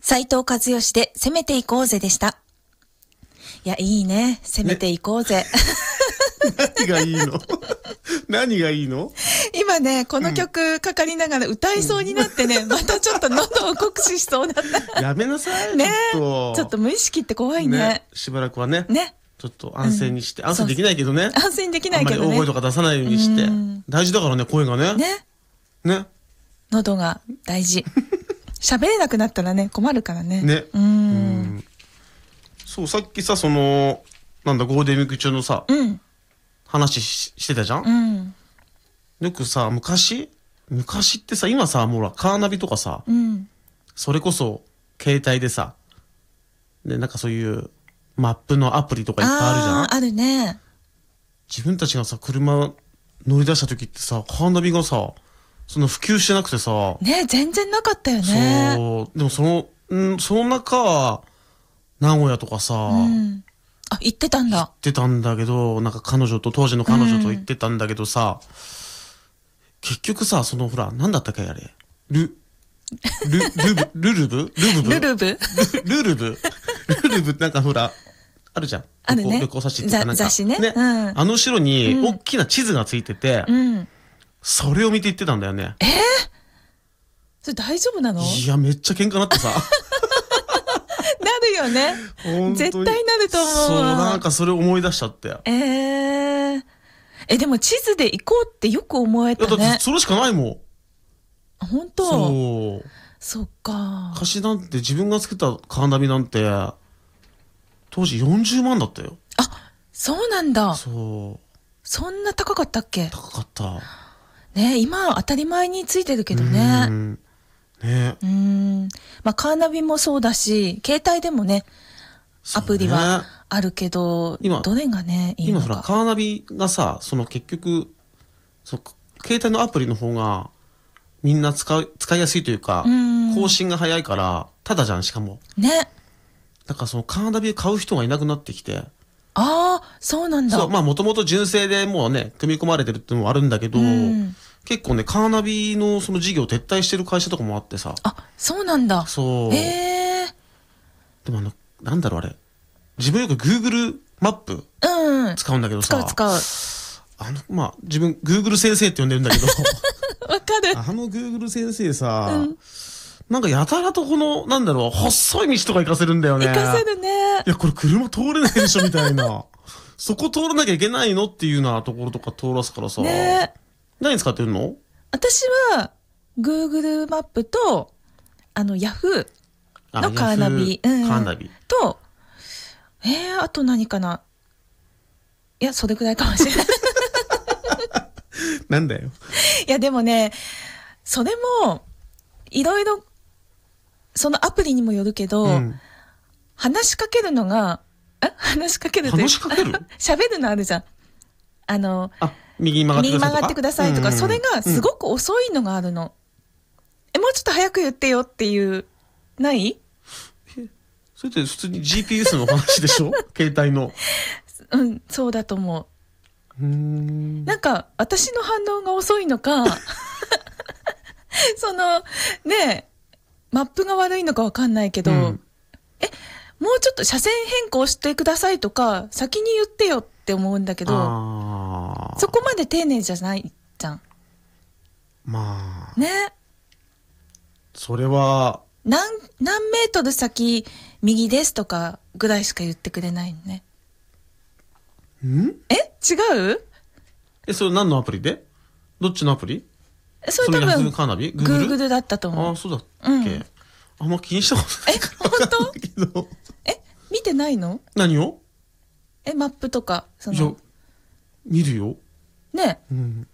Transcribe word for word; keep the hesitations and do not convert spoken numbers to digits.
斉藤和義で攻めていこうぜでした。いや、いいね。攻めていこうぜ。 何がいいの何がいいの今ね、この曲かかりながら歌いそうになってね、うん、またちょっと喉を酷使しそうだった。 やめなさい。 ねちょっと。 ちょっと無意識って怖いね。 ね、しばらくはね。 ね。 ちょっと安静にして、うん、安静できないけどね。 安静にできないけどね。 あんまり大声とか出さないようにして。大事だからね、声がね。 ね。 ね。 喉が大事。喋れなくなったらね、困るからね。 ね。 うん。うんそう、さっきさ、その、なんだ、ゴールデンウィーク中のさ、うん、話 し, してたじゃん、うん、よくさ、昔昔ってさ、今さ、もうほら、カーナビとかさ、うん、それこそ、携帯でさ、で、なんかそういう、マップのアプリとかいっぱいあるじゃん。 あ, あるね。 自分たちがさ、車乗り出した時ってさ、カーナビがさ、その普及してなくてさ、 ね、全然なかったよね。 そう、でもその、んその中、名古屋とかさ、うん、 あ、行ってたんだ。 行ってたんだけど、なんか彼女と、当時の彼女と行ってたんだけどさ、うん、結局さ、そのほら、なんだったっけあれ、ル、ル、ルブ、ルルブルルブルルブルルブルルブなんかほら、あるじゃん。 あるね。 旅行雑誌っていうかなんか。 雑誌ね。ね、うん、 あの後ろに、大きな地図がついてて、うん、それを見て行ってたんだよね。 えー、それ大丈夫なの？ いや、めっちゃ喧嘩なってさ。 なるよね。絶対なると思う。 そう、なんかそれ思い出しちゃって。 えー、え、でも地図で行こうってよく思えたね。 いや、だってそれしかないもん。 あ、本当？ そう。 そっか。 昔なんて自分が作ったカーナビなんて、当時よんじゅうまんだったよ。 あ、そうなんだ。 そう。 そんな高かったっけ？ 高かった。 ね、今当たり前についてるけどね。うん。 ね、 うーん、まあ、カーナビもそうだし、携帯でもね、アプリはあるけど、今どれがね、いいのか。 今ほら、カーナビがさ、その結局、そ携帯のアプリの方が、みんな使う、使いやすいというか、更新が早いから、ただじゃん、しかも。 ね。 だからそのカーナビを買う人がいなくなってきて。 ああ、そうなんだ。 そう、まあもともと純正でもうね、組み込まれてるっていうのもあるんだけど、結構ね、カーナビのその事業撤退してる会社とかもあってさ。 あ、そうなんだ。 そう。 へえ。 でもあの、なんだろうあれ。自分よく Google マップ使うんだけどさ。 うん、使う使う。あの、まあ、自分 Google 先生って呼んでるんだけど。 わかる。 あの Google 先生さ、うん、なんかやたらとこの、なんだろう、細い道とか行かせるんだよね。 行かせるね。 いや、これ車通れないでしょみたいな。そこ通らなきゃいけないのっていうようなところとか通らすからさ。ね、何使ってるの？ 私は Google マップとあの Yahoo のカーナビ、 うん、カーナビと、えー、あと何かな。いや、それくらいかもしれない。 なんだよ。 いや、でもね、それもいろいろそのアプリにもよるけど、うん、話しかけるのが、あ、話しかけるという話しかける？ 喋るのあるじゃん。あの、 あ、右に曲がってくださいとか。右に曲がってくださいとか、うんうん、それがすごく遅いのがあるの。うん、え、もうちょっと早く言ってよっていう、ない？ それって普通に ジーピーエス の話でしょ？携帯の。 うん、そうだと思う。うーん、なんか、私の反応が遅いのか、その、ね、マップが悪いのかわかんないけど、うん、え、もうちょっと車線変更してくださいとか、先に言ってよって思うんだけど、そこまで丁寧じゃないじゃん。 まあ。 ね。 それは。 何、何メートル先、右ですとかぐらいしか言ってくれないのね。 ん？ え？違う？ え、それ何のアプリで？どっちのアプリ？ それ多分、 Google カーナビ？ Google だったと思う。 ああ、そうだっけ、うん、あんま気にしたことないから分かんないけど。 え、本当？え、見てないの？ 何を？ え、マップとか、その。 いや、見るよ。 ね、 うん。